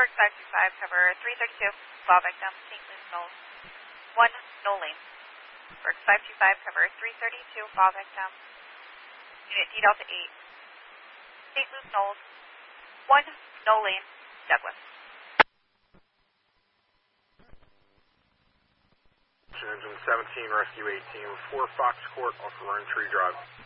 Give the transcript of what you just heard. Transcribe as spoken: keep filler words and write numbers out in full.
Berg five two five, cover three thirty-two, fall victim, Saint Louis Knolls. one, no lane. Berg five two five, cover three thirty-two, fall victim. Unit D Delta eight, Saint Louis Knolls. one, no lane, Douglas. Engine seventeen, Rescue eighteen, four Fox Court off of Run Tree Drive.